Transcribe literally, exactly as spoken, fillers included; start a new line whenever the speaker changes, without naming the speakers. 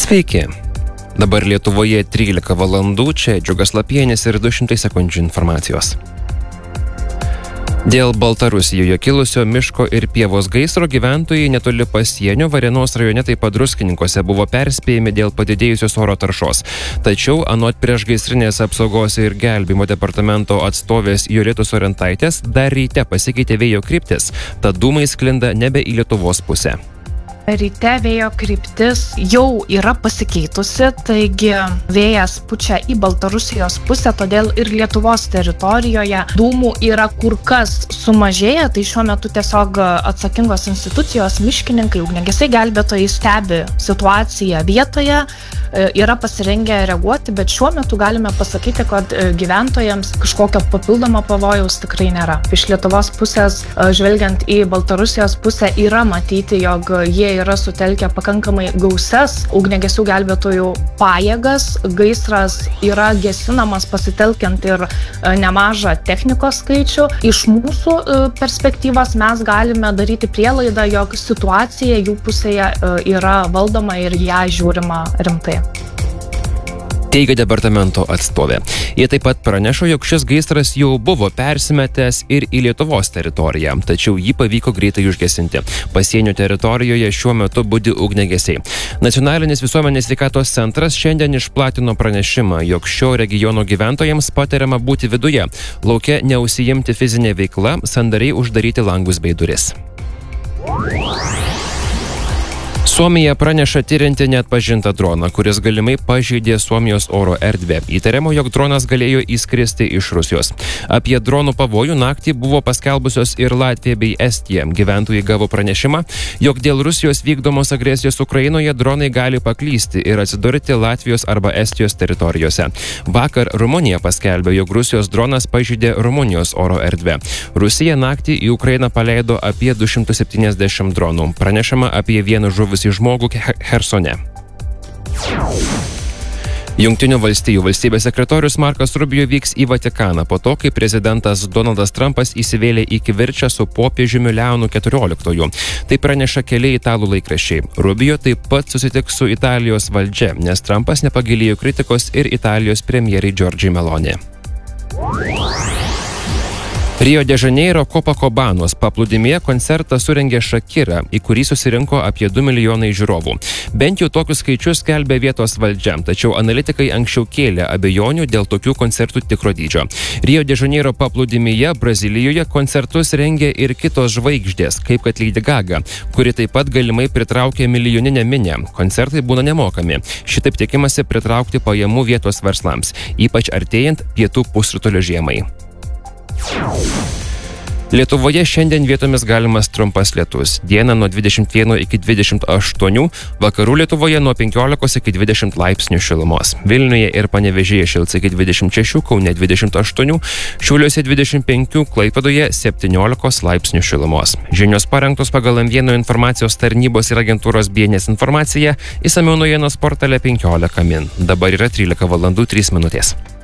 Sveiki. Dabar Lietuvoje trylika valandų, čia Džiugas Lapienis ir du šimtai sekundžių informacijos. Dėl Baltarusijoje kilusio miško ir pievos gaisro gyventojai netoli pasienio Varėnos rajone, taip pat Druskininkuose, buvo perspėjami dėl padidėjusios oro taršos. Tačiau anot priešgaisrinės apsaugos ir gelbėjimo departamento atstovės Jolitos Orentaitės, dar ryte pasikeitė vėjo kryptis, tad dūmai sklinda nebe į Lietuvos pusę.
Ryte vėjo kryptis jau yra pasikeitusi, taigi vėjas pučia į Baltarusijos pusę, todėl ir Lietuvos teritorijoje dūmų yra kur kas sumažėję. Tai šiuo metu tiesiog atsakingos institucijos, miškininkai, ugniagesiai gelbėtojai stebi situaciją vietoje, yra pasirengę reaguoti, bet šiuo metu galime pasakyti, kad gyventojams kažkokio papildomo pavojaus tikrai nėra. Iš Lietuvos pusės, žvelgiant į Baltarusijos pusę, yra matyti, jog jie yra sutelkę pakankamai gausias ugniagesių gelbėtojų pajėgas. Gaisras yra gesinamas pasitelkiant ir nemažą technikos skaičių. Iš mūsų perspektyvos mes galime daryti prielaidą, jog situacija jų pusėje yra valdoma ir ją žiūrima rimtai.
Teigia departamento atstovė. Jie taip pat praneša, jog šis gaisras jau buvo persimetęs ir į Lietuvos teritoriją, tačiau jį pavyko greitai užgesinti. Pasienio teritorijoje šiuo metu budi ugniagesiai. Nacionalinis visuomenės sveikatos centras šiandien išplatino pranešimą, jog šio regiono gyventojams patariama būti viduje, lauke neužsiimti fizinė veikla, sandariai uždaryti langus bei duris. Suomija praneša tyrinti neatpažintą droną, kuris galimai pažeidė Suomijos oro erdvę. Įtariama, jog dronas galėjo įskristi iš Rusijos. Apie dronų pavojų naktį buvo paskelbusios ir Latvija bei Estija. Gyventojai gavo pranešimą, jog dėl Rusijos vykdomos agresijos Ukrainoje dronai gali paklysti ir atsidurti Latvijos arba Estijos teritorijose. Vakar Rumunija paskelbė, jog Rusijos dronas pažeidė Rumunijos oro erdvę. Rusija naktį į Ukrainą paleido apie du šimtus septyniasdešimt dronų. Pranešama apie vieną žuvusį žmogų Chersone. Jungtinių valstijų valstybės sekretorius Markas Rubio vyks į Vatikaną po to, kai prezidentas Donaldas Trumpas įsivėlė į kivirčą su popiežiumi Leonu keturioliktuoju. Tai praneša keli italų laikraščiai. Rubio taip pat susitiks su Italijos valdžia, nes Trumpas nepagailėjo kritikos ir Italijos premjerai Giorgiai Meloni. Rio de Janeiro Copacobanos paplūdimyje koncertą surengė Shakira, į kurį susirinko apie du milijonai žiūrovų. Bent jau tokius skaičius skelbė vietos valdžia, tačiau analitikai anksčiau kėlė abejonių dėl tokių koncertų tikro dydžio. Rio de Janeiro paplūdimyje Brazilijoje koncertus rengė ir kitos žvaigždės, kaip kad Lady Gaga, kuri taip pat galimai pritraukė milijoninę minią. Koncertai būna nemokami. Šitaip tikimasi pritraukti pajamų vietos verslams, ypač artėjant pietų pusrutulio žiemai. Lietuvoje šiandien vietomis galimas trumpas lietus. Dieną nuo dvidešimt vieno iki dvidešimt aštuonių, vakarų Lietuvoje nuo penkiolikos iki dvidešimt laipsnių šilumos. Vilniuje ir Panevėžyje šils iki dvidešimt šešių, Kaune dvidešimt aštuonių, Šiauliuose dvidešimt penkių, Klaipėdoje septyniolikos laipsnių šilumos. Žinios parengtos pagal M vieno informacijos tarnybos ir agentūros B N S informaciją, išsamiau naujienos portale penkiolika min. Dabar yra trylika valandų trys minutės.